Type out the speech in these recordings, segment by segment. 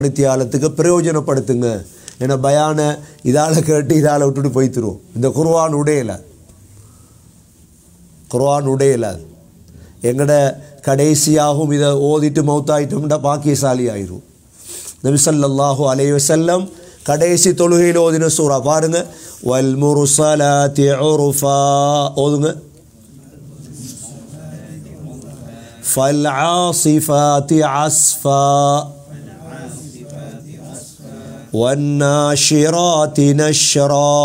நித்தியாலத்துக்கு பிரயோஜனப்படுத்துங்க. ஏன்னா பயான இதால் கேட்டு இதால் விட்டுட்டு போய்த்துருவோம். இந்த குர்ஆன் உடையல எங்கட கடைசியாகவும் இதை ஓதிட்டு மௌத்தாயிட்டோம்னா பாக்கியசாலி ஆயிரும். நபி ஸல்லல்லாஹு அலைஹி வஸல்லம் கடைசி தொழுகையில் ஓதின சூரா பாருங்க, வல் முர்ஸலாத்தி உர்ஃபா ஓதுங்க, ஃபல் ஆஸிஃபாத்தி அஸ்ஃபா والناشرات نشرا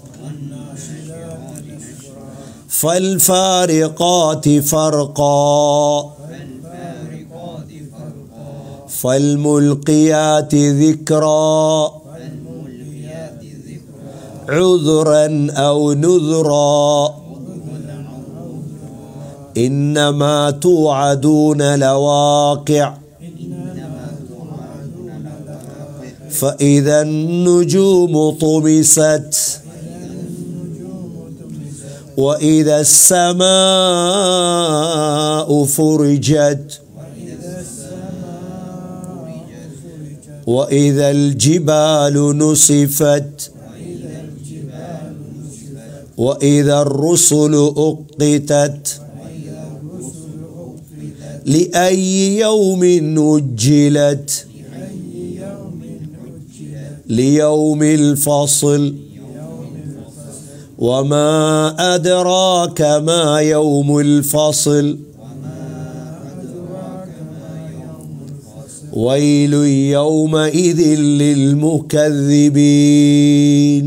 فالفارقات فرقا فالملقيات ذكرا عذرا أو نذرا إنما توعدون لواقع فإذا النجوم طمست وإذا السماء فرجت وإذا الجبال نصفت وإذا الرسل أقتت لأي يوم أجلت ليوم الفصل وما أدراك ما يوم الفصل ويل يومئذ للمكذبين.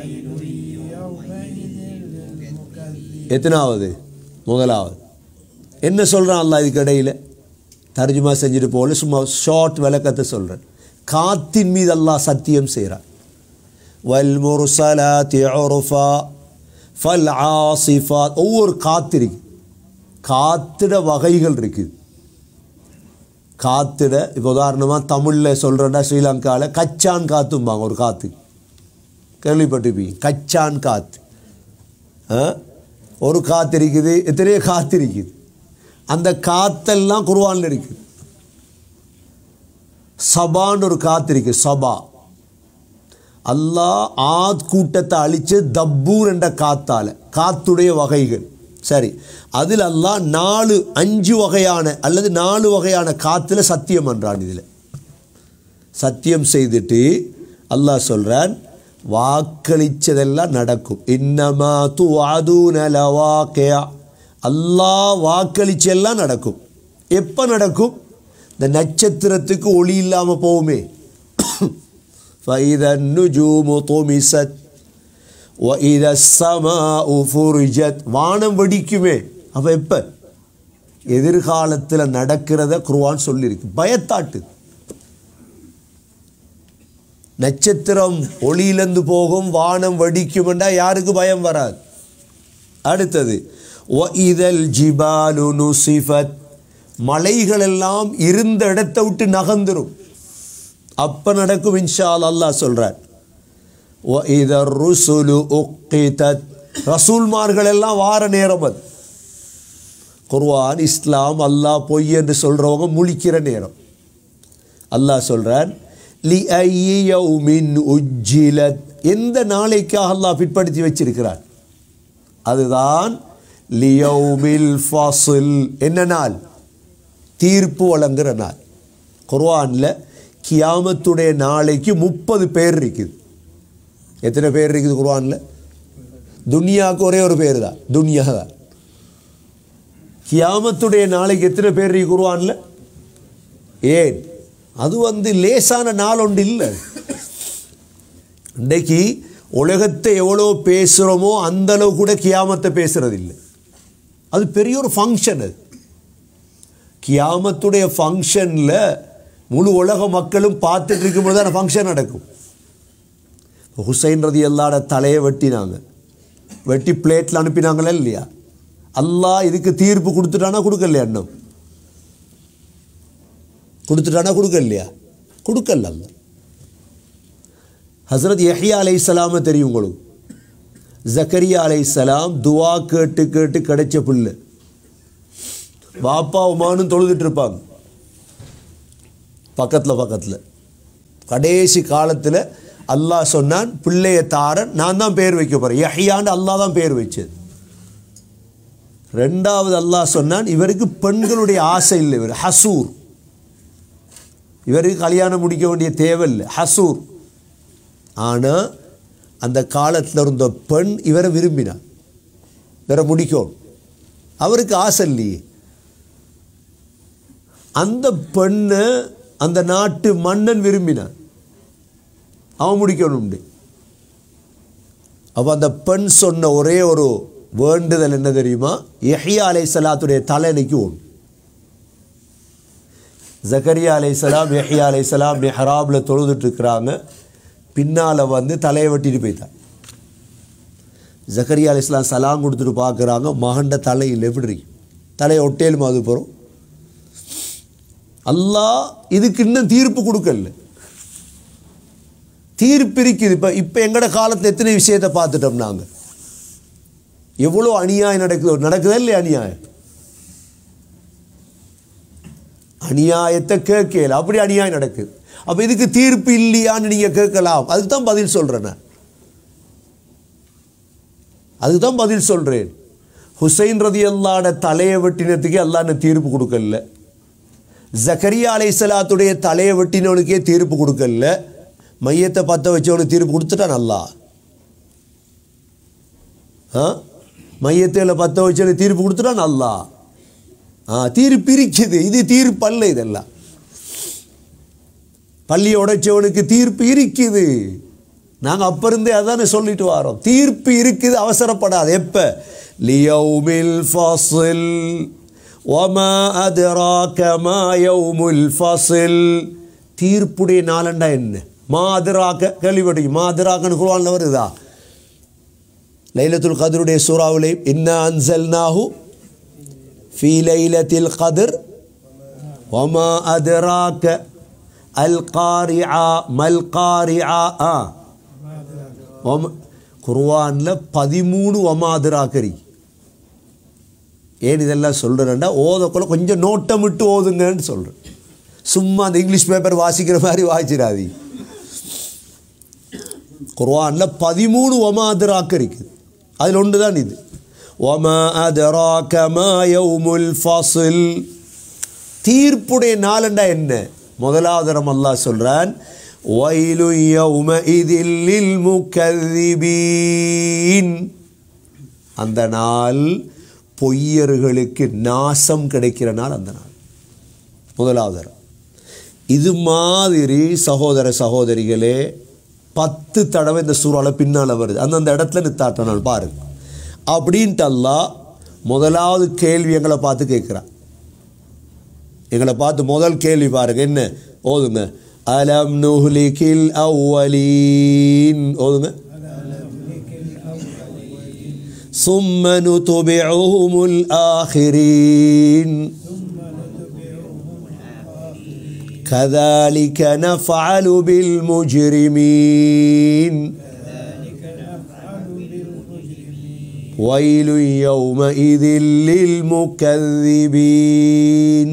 எத்தனாவது? முதலாவது. என்ன சொல்கிறான் அல்லாஹ் இதுக்கு இடையில்? தர்ஜுமா செஞ்சுட்டு போல சும்மா ஷார்ட் விளக்கத்தை சொல்கிறேன். காத்தின் மீது அல்லாஹ் சத்தியம் செய்கிறான். வல் முர்ஸலாத்தி உர்ஃபா ஃபல் ஆஸிஃபாத். ஒவ்வொரு காத்து இருக்கு, காத்திட வகைகள் இருக்குது. காத்திட இப்போ உதாரணமாக தமிழில் சொல்கிறேன்னா ஸ்ரீலங்காவில் கச்சான் காத்தும்பாங்க. ஒரு காற்று கேள்விப்பட்டிருப்பீங்க, கச்சான் காற்று. ஒரு காற்று இருக்குது, எத்தனையோ காற்று இருக்குது. அந்த காற்றெல்லாம் குர்ஆனில் இருக்குது. சபான்னு ஒரு காற்று இருக்குது, சபா. அல்லாஹ் ஆத் கூட்டத்தை அழித்து தப்பூர் என்ற காத்தால், காத்துடைய வகைகள். சரி, அதில் அல்லாஹ் 5 வகையான அல்லது 4 வகையான காற்றுல சத்தியம் என்றான். இதில் சத்தியம் செய்துட்டு அல்லாஹ் சொல்கிறான், வாக்களித்ததெல்லாம் நடக்கும். இன்னமா துஅதூன லவாகிஅ. அல்லாஹ் வாக்களிச்செல்லாம் நடக்கும். எப்போ நடக்கும்? இந்த நட்சத்திரத்துக்கு ஒளி இல்லாமல் போகுமே, فَإِذَا النُّجُومُ طُمِسَتْ وَإِذَا السَّمَاءُ فُرِجَتْ. வானம் வெடிக்குமே. அப்போ எப்போ? எதிர்காலத்தில் நடக்கிறத குர்ஆன் சொல்லியிருக்கு. பயத்தாட்டு. நட்சத்திரம் ஒளியிலிருந்து போகும், வானம் வெடிக்கும்டா யாருக்கு பயம் வராது? அடுத்தது وَإِذَا الْجِبَالُ نُصِفَتْ. மலைகள் எல்லாம் இருந்த இடத்தை விட்டு நகர்ந்துரும். அப்போ நடக்கும் இன்ஷா அல்லாஹ் சொல்கிறார். وَإِذَا الرُّسُلُ أُقِّتَتْ. ரசூல்மார்கள் எல்லாம் வார நேரம் அது. குர்ஆன், இஸ்லாம், அல்லாஹ் பொய் என்று சொல்கிறவங்க முழிக்கிற நேரம். அல்லாஹ் சொல்கிறார், لِأَيِّ يَوْمٍ أُجِّلَتْ. எந்த நாளைக்காக அல்லாஹ் பிற்படுத்தி வச்சிருக்கிறார்? அதுதான் லியௌமில் ஃபாஸில். என்ன நாள்? தீர்ப்பு வழங்குகிற நாள். குர்ஆனில் கியாமத்துடைய நாளைக்கு 30 பேர் இருக்குது. எத்தனை பேர் இருக்குது குர்ஆனில்? துன்யாவுக்கு ஒரே ஒரு பேர் தான், துன்யா தான். கியாமத்துடைய நாளைக்கு எத்தனை பேர் இருக்கு குர்ஆனில்? ஏன்? அது லேசான நாள் ஒன்று இல்லை. இன்றைக்கு உலகத்தை எவ்வளோ பேசுகிறோமோ அந்த அளவு கூட கியாமத்தை பேசுறது இல்லை. அது பெரிய ஒரு ஃபங்க்ஷன். அது கியாமத்துடைய ஃபங்க்ஷனில் முழு உலக மக்களும் பார்த்துட்டு இருக்கும்போது தான் ஃபங்க்ஷன் நடக்கும். ஹுசைன் ரலியல்லாஹு தலையை வெட்டினாங்க, வெட்டி பிளேட்டில் அனுப்பினாங்களா இல்லையா? அல்லாஹ் இதுக்கு தீர்ப்பு கொடுத்துட்டானா கொடுக்கலையா? இன்னும் கொடுத்துட்டானா கொடுக்கலையா? கொடுக்கல. அல்ல ஹசரத் யஹ்யா அலைஹிஸ்ஸலாமை தெரியும் உங்களுக்கு? ஜக்கரியா அலைஹிஸ்ஸலாம் துவா கேட்டு கேட்டு கிடைச்ச பிள்ளை. வாப்பா உமானும் தொழுதுட்டு இருப்பாங்க பக்கத்தில். கடைசி காலத்தில் அல்லாஹ் சொன்னான், பிள்ளையை தாரன் நான் தான் பேர் வைக்க போகிறேன். யஹ்யான்னு அல்லாஹ் தான் பேர் வச்சது. ரெண்டாவது அல்லாஹ் சொன்னான், இவருக்கு பெண்களுடைய ஆசை இல்லை, இவர் ஹசூர், இவருக்கு கல்யாணம் முடிக்க வேண்டிய தேவையில்லை, ஹசூர். ஆனால் அந்த காலத்தில் இருந்த பெண் இவரை விரும்பினார், இவரை முடிக்கணும், அவருக்கு ஆசை இல்லையே. அந்த பெண்ணை அந்த நாட்டு மன்னன் விரும்பினான், அவன் முடிக்கணும். அப்போ அந்த பெண் சொன்ன ஒரே ஒரு வேண்டுதல் என்ன தெரியுமா? யஹ்யா அலைஹிஸ்ஸலாத்துடைய தலையணைக்கு ஒன்று. ஜக்கரியா அலைஹிஸ்ஸலாம் யஹ்யா அலைஹிஸ்ஸலாம் மிஹ்ராபில் தொழுதுட்டு இருக்கிறாங்க. பின்னால் வந்து தலையை வெட்டிட்டு போய்த்தான். ஜக்கரியா அலைஹிஸ்ஸலாம் சலாம் கொடுத்துட்டு பார்க்குறாங்க, மகண்ட தலையில் எப்படி இருக்கு, தலையை ஒட்டேலும் அது போகிறோம். அல்லாஹ் இதுக்கு இன்னும் தீர்ப்பு கொடுக்கல, தீர்ப்பு இருக்குது. இப்போ எங்களோட காலத்தில் எத்தனை விஷயத்தை பார்த்துட்டோம் நாங்கள், எவ்வளோ அநியாயம் நடக்குதா இல்லையா? அநியாயத்தை கேட்கல, அப்படி அநியாயம் நடக்குது. அப்போ இதுக்கு தீர்ப்பு இல்லையான்னு நீங்கள் கேட்கலாம். அதுக்கு தான் பதில் சொல்கிறேன் நான், அதுக்கு தான் பதில் சொல்கிறேன். ஹுசைன் ரலியல்லாஹு தலையை வெட்டினத்துக்கே அல்லாஹ் தீர்ப்பு கொடுக்கல, ஜக்கரியா அலைஹிஸ்ஸலாத்துடைய தலையை வெட்டினவனுக்கே தீர்ப்பு கொடுக்கல, மையத்தை பற்ற வச்சவனுக்கு தீர்ப்பு கொடுத்துட்டான் அல்லாஹ். மையத்தில் பற்ற வச்சவனுக்கு தீர்ப்பு கொடுத்துட்டான் அல்லாஹ். தீர்ப்பு இருக்குது, இது தீர்ப்பு அல்ல. இதெல்லாம் பள்ளியை உடைச்சவனுக்கு தீர்ப்பு இருக்குது. நாங்கள் அப்போ இருந்தே அதானே சொல்லிட்டு வரோம், தீர்ப்பு இருக்குது, அவசரப்படாது. எப்போ? லியௌமில் ஃபஸ்ல் வமா அதராக மா யௌமுல் ஃபஸ்ல். தீர்ப்புடைய நாளண்டா என்ன? மாதிராக்க கேள்விப்பட்டீங்க? மாதிராக்கன்னு குர்ஆன்ல வருதா? லைலத்துல் கத்ருடைய சூறாவிலே இன்னா அன்ஸல்நாஹு ஃபீ லைலத்தில் கத்ர் வமா அதராக அல் காரிஆ மல் காரிஆ. குர்ஆன்ல 13 வமாதிராக்கரி. ஏன் இதெல்லாம் சொல்கிறேன்டா, ஓதக்குள்ள கொஞ்சம் நோட்டமிட்டு ஓதுங்கன்னு சொல்கிறேன். சும்மா அந்த இங்கிலீஷ் பேப்பர் வாசிக்கிற மாதிரி வாசிச்சிடாதீங்க. குர்ஆனில் 13 வமாதிராக்க இருக்குது, அதில் ஒன்று தான் இது. வமா அதராக மா யௌமுல் ஃபஸ்ல். தீர்ப்புடைய நாளண்டா என்ன? முதலாவது தரம் அல்லாஹ் சொல்கிறான், வைலு யௌமஇதில் லில் முகذிபீன். அந்த நாள் பொய்யர்களுக்கு நாசம் கிடைக்கிற நாள் அந்த நாள். முதலாவது தரம். இது மாதிரி சகோதர சகோதரிகளே 10 தடவை இந்த சூறாவில் பின்னால் வருது. அந்தந்த இடத்துல நித்தாட்ட நாள் பாருங்க. அப்படின்ட்டு அல்லாஹ் முதலாவது கேள்வி எங்களை பார்த்து கேட்குறான். எங்களை பார்த்து முதல் கேள்வி பாருங்க, என்ன? ஓதுங்க. அலம் நுஹ்லிகில் அவ்வலீன். ஓதுங்க. சும்ம நுதுபிஉஹுமுல் ஆஹிரீன் கذلك نفعل بالمجرمين ويل يومئذ للمكذبين.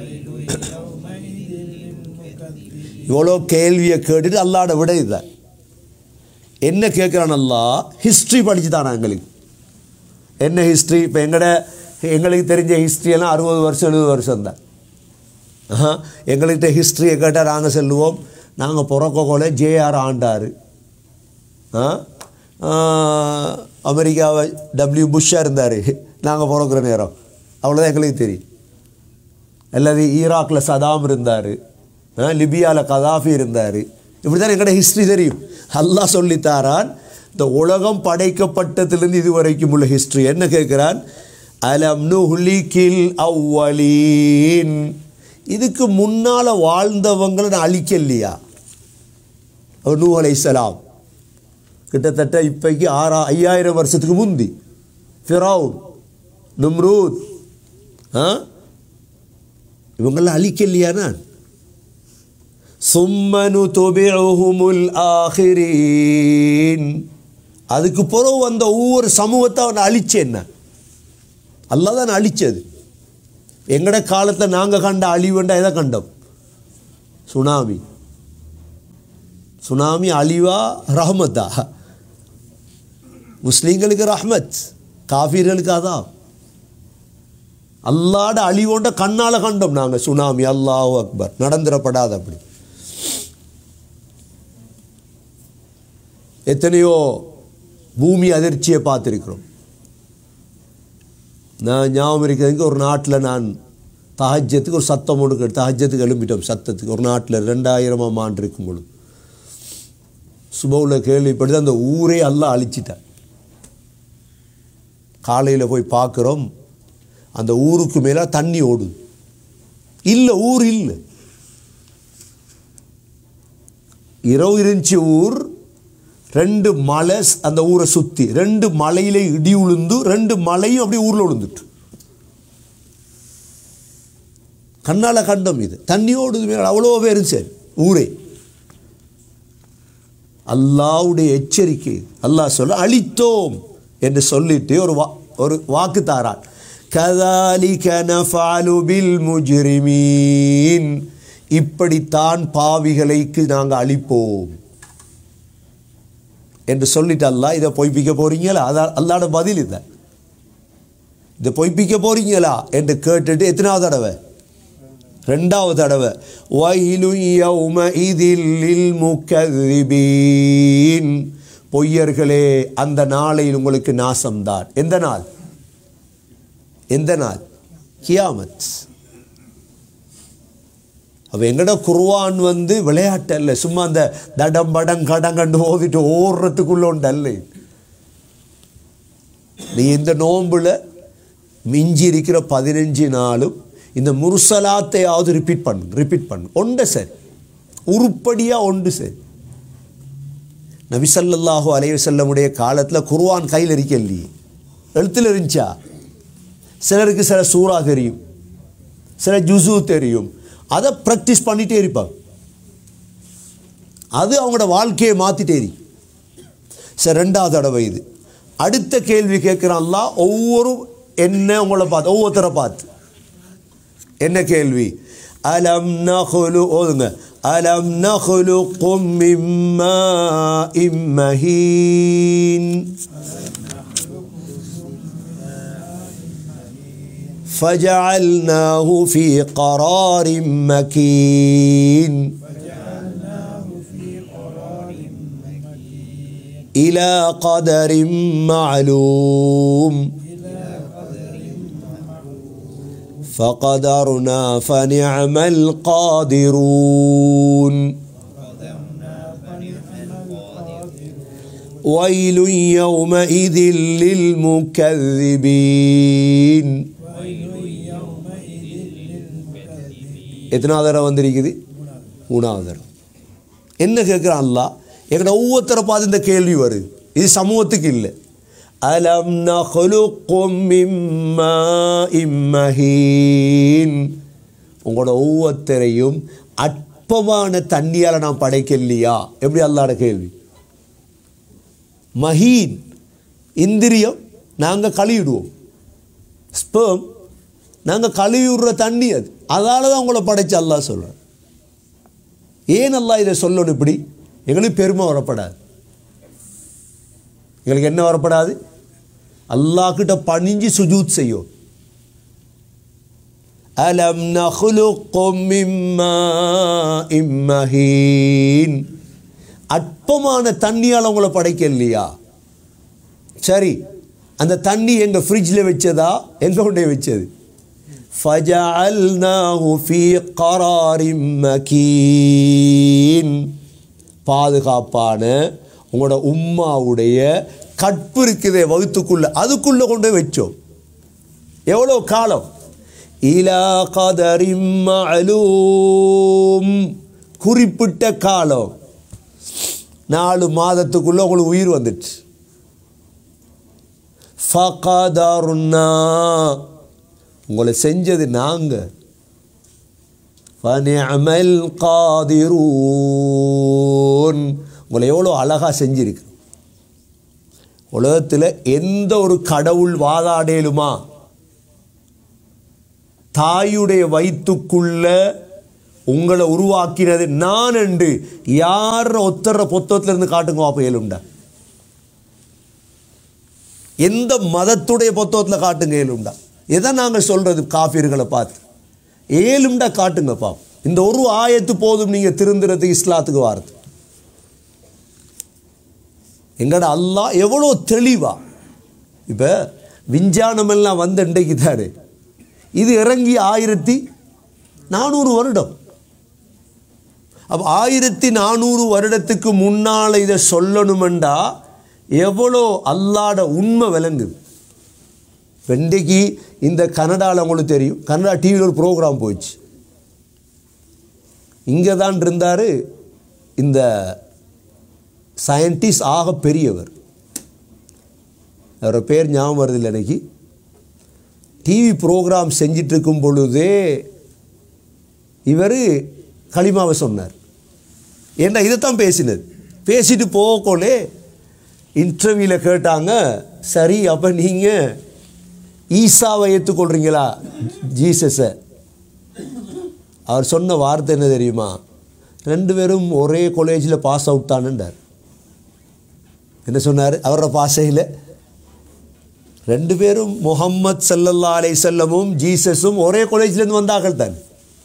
இவ்வளோ கேள்வியை கேட்டுட்டு அல்லாட விட இதுதான். என்ன கேட்குறான் அல்லாஹ்? ஹிஸ்ட்ரி படித்து தானே எங்களுக்கு. என்ன ஹிஸ்ட்ரி? இப்போ எங்களுக்கு தெரிஞ்ச ஹிஸ்ட்ரியெல்லாம் 60 வருஷம் 70 வருஷம் தான். எங்கள்கிட்ட ஹிஸ்ட்ரியை கேட்டால் நாங்கள் சொல்லுவோம், நாங்கள் பிறக்கோல ஜேஆர் ஆண்டார், அமெரிக்காவை டபிள்யூ புஷ்ஷாக இருந்தார் நாங்கள் பிறக்கிற நேரம், அவ்வளோதான் எங்களுக்கு தெரியும். அல்லது ஈராக்கில் சதாம் இருந்தார், லிபியாவில் கதாஃபி இருந்தார், இப்படி தான் எங்களோட ஹிஸ்ட்ரி தெரியும். அல்லாஹ் சொல்லித்தாரான் இந்த உலகம் படைக்கப்பட்டதிலிருந்து இது வரைக்கும் உள்ள ஹிஸ்ட்ரி. என்ன கேட்குறான்? அலம் நுஹ்லிகில் அவ்வலீன். இதுக்கு முன்னால் வாழ்ந்தவங்களை நான் அழிக்கலையா? நூஹ் அலைஹிஸ்ஸலாம் கிட்டத்தட்ட இப்போக்கு 5000 வருஷத்துக்கு முந்தி ஃபிரௌன், நம்ரூத், இவங்களாம் அழிக்கலையா நான்? சும்ம நுதுபிஉஹுமுல் ஆஹிரீன். அதுக்கு பிறகு வந்த ஒவ்வொரு சமூகத்தை அவனை அழிச்சேன் நான். அல்லாஹ் தான் அழிச்சது. எங்கட காலத்தில் நாங்கள் கண்ட அழிவுண்டா எதை கண்டோம்? சுனாமி. சுனாமி அழிவா ரஹ்மத்தா? முஸ்லீம்களுக்கு ரஹ்மத், காஃபிர்களுக்கு அதான். அல்லாட அழிவோண்ட கண்ணால் கண்டோம் நாங்கள் சுனாமி. அல்லாஹு அக்பர், நடந்துடப்படாது அப்படி. எத்தனையோ பூமி அதிர்ச்சியை பார்த்துருக்கிறோம். நான் ஞாபகம் இருக்கிறதுக்கு ஒரு நாட்டில் நான் தஹஜ்ஜத்துக்கு ஒரு சத்தம் ஒன்று தஹஜ்ஜத்துக்கு எழும்பிட்டோம் சத்தத்துக்கு. ஒரு நாட்டில் 2000ஆம் ஆண்டு இருக்கும் பொழுது சுபவில் கேள்விப்பட்டு அந்த ஊரே எல்லாம் அழிச்சிட்டேன். காலையில் போய் பார்க்குறோம், அந்த ஊருக்கு மேலே தண்ணி ஓடுது. இல்லை, ஊர் இல்லை. இரவு இருந்துச்சு ஊர். 2 மலை அந்த ஊரை சுற்றி, 2 மலையில இடி உளுந்து, 2 மலையும் அப்படியே ஊரில் விழுந்துட்டு கண்ணால் கண்டம். இது தண்ணி ஓடுது மேலே, அவ்வளோ பேரும் சரி ஊரே. அல்லாஹ்வுடைய எச்சரிக்கை. அல்லாஹ் சொல்ல அழித்தோம் என்று சொல்லிட்டு ஒரு வாக்கு தாரான். கதாலிக நஃபஅலு பில் முஜ்ரிமீன், இப்படித்தான் பாவிகளுக்கு நாங்கள் அழிப்போம் என்று சொல்லிட்டு அல்லாஹ் இதை பொய்ப்பிக்க போறீங்களா? அல்லாஹ்வோட பதில் இதை, இதை பொய்ப்பிக்க போறீங்களா என்று கேட்டுட்டு எத்தனாவது தடவை? 2வது தடவை. வயலு யௌமஇதில் லில் முகذிபீன், பொய்யர்களே அந்த நாளையில் உங்களுக்கு நாசம்தான். எந்த நாள்? எந்த நாள்? கியாமத். அப்போ எங்கட குர்ஆன் விளையாட்டு அல்ல, சும்மா அந்த தடம் படம் கடங்கண்டு ஓதிட்டு ஓடுறதுக்குள்ள உண்டு அல்ல. நீ இந்த நோன்புல மிஞ்சி இருக்கிற 15 நாளும் இந்த முர்சலாத்தையாவது ரிப்பீட் பண்ணு. ஒன்று சரி, உருப்படியாக ஒன்று சரி. நபி ஸல்லல்லாஹு அலைஹி வஸல்லமுடைய காலத்தில் குர்ஆன் கையில் இருக்க இல்லையே, எழுத்தில் இருந்துச்சா? சிலருக்கு சில சூறா தெரியும், சில ஜுசு தெரியும், அதை ப்ராக்டிஸ் பண்ணிகிட்டே இருப்பாங்க. அது அவங்களோட வாழ்க்கையை மாற்றிட்டே இருக்கு. சரி, 2வது தடவை இது. அடுத்த கேள்வி கேட்குறான் அல்லாஹ். ஒவ்வொருத்தரை பார்த்து என்ன கேள்வி? அலம் நஹ்லு, ஓதுங்க, அலம் நஹ்லுக்கும் மின் மாஇம் மஹீன் ஃபஜஅல்நாஹு ஃபீ கராரின் மக்கீன் இலா கதரின் மஅலூம் فقدرنا فنعم القادرون ويل يومئذ للمكذبين. எத்தனாவது தடவை வந்திருக்குது? 3வது தடவை. என்ன கேட்குறான் அல்லாஹ்? எங்கட ஒவ்வொருத்தரை பார்த்து இந்த கேள்வி வருது. இது சமூகத்துக்கு இல்லை. அலம் நஹ்லுக்கும் மின் மாஇம் மஹீன், உங்களோட ஒவ்வொருத்தரையும் அற்பமான தண்ணியால் நான் படைக்கலையா? எப்படி அல்லாஹ்வோட கேள்வி? மஹீன் இந்திரியம் நாங்கள் கழுவிடுவோம், ஸ்பெர்ம் நாங்கள் கழுவிடுற தண்ணி, அதால தான் உங்களை படைச்சு அல்லாஹ் சொல்கிறேன். ஏன் அல்லாஹ் இதை சொல்லணும்? இப்படி எங்களுக்கு பெருமை வரப்படாது. எங்களுக்கு என்ன வரப்படாது? அல்லாஹ் கிட்ட பணிஞ்சு சுஜூத் செய்யும். அலம் நஹ்லுக்கும் மின் மாஇம் மஹீன், அற்பமான தண்ணியால் உங்களை படைக்கலையா? சரி, அந்த தண்ணி எங்க ஃப்ரிட்ஜில் வச்சதா, எங்க கொண்டே வச்சது? ஃபஜஅல்நாஹு ஃபீ கராரின் மக்கீன், பாதுகாப்பான உங்களோட உம்மாவுடைய கற்பு இருக்குதே வகுத்துக்குள்ள, அதுக்குள்ள கொண்டு வச்சோம். எவ்வளோ காலம்? இலா கதரின் மஅலூம், குறிப்பிட்ட காலம். 4 மாதத்துக்குள்ள உங்களுக்கு உயிர் வந்துச்சு. ஃபகதர்னா, உங்களை செஞ்சது நாங்க. ஃபனிஅமல் காதிரூன், உங்களை எவ்வளோ அழகாக செஞ்சிருக்கு. உலகத்தில் எந்த ஒரு கடவுள் வாதாடேலுமா? தாயுடைய வயிற்றுக்குள்ள உங்களை உருவாக்கினது நான் என்று யார் ஒத்தர பொத்தத்திலிருந்து காட்டுங்க அப்போ ஏழுண்டா? எந்த மதத்துடைய பொத்தத்தில் காட்டுங்க ஏழுண்டா? எதை நாங்கள் சொல்றது காஃபிர்களை பார்த்து? ஏழுண்டா காட்டுங்க பாப். இந்த ஒரு ஆயத்து போதும் நீங்கள் திருந்துறது இஸ்லாத்துக்கு வாரது. எங்கட அல்லாஹ் எவ்வளோ தெளிவா இப்போ விஞ்ஞானமெல்லாம் வந்து இன்றைக்கு தாரு இது இறங்கி 1400 வருடம். அப்போ 1400 வருடத்துக்கு முன்னால் இதை சொல்லணுமெண்டா எவ்வளோ அல்லாட உண்மை விளங்குது. இன்றைக்கு இந்த கனடாவில் உங்களுக்கு தெரியும், கனடா டிவியில் ஒரு ப்ரோக்ராம் போயிடுச்சு. இங்கே தான் இருந்தார் இந்த சயின்டிஸ்ட் ஆக பெரியவர், அவரோட பேர் ஞாபகம் வருதில்லை எனக்கு. டிவி ப்ரோக்ராம் செஞ்சிட்டு இருக்கும் பொழுதே இவர் களிமாவை சொன்னார். ஏன்னா இதைத்தான் பேசினது. பேசிட்டு போகக்கோலே இன்டர்வியூவில் கேட்டாங்க, சரி அப்போ நீங்கள் ஈசாவை ஏற்றுக்கொள்கிறீங்களா, ஜீசஸை? அவர் சொன்ன வார்த்தை என்ன தெரியுமா? 2 பேரும் ஒரே காலேஜில் பாஸ் அவுட் தானுன்றார். என்ன சொன்னார்? அவரோட பாஷையில் 2 பேரும் முஹம்மத் ஸல்லல்லாஹு அலைஹி வஸல்லமும் ஜீசஸும் ஒரே காலேஜிலேருந்து வந்தார்கள் தான்.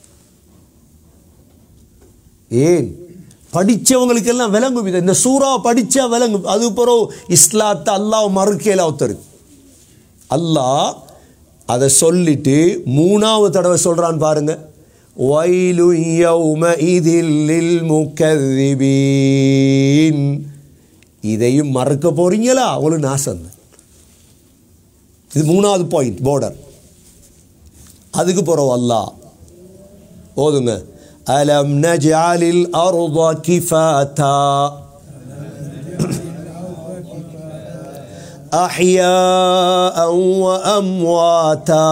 ஏன்? படித்தவங்களுக்கெல்லாம் விளங்கும். இந்த சூறா படித்தா விளங்கும். அது பிறகு இஸ்லாத்தை அல்லாஹ் மறுக்கையில் ஒருத்தருக்கு அல்லாஹ் அதை சொல்லிட்டு 3வது தடவை சொல்கிறான் பாருங்க, வயலு யௌமஇதில் லில் முகذிபீன். இதையும் மறக்க போறீங்களா? அவங்களுக்கு நாசம். இது 3வது பாயிண்ட், பார்டர். அதுக்கு பிறகு அல்லாஹ் ஓதுங்க, அலம் நஜ்அலில் அர்த கிஃபாதா أحياء وأمواتا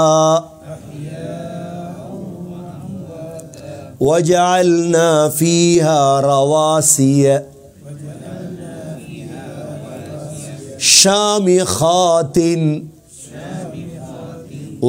وجعلنا فيها رواسي شامخات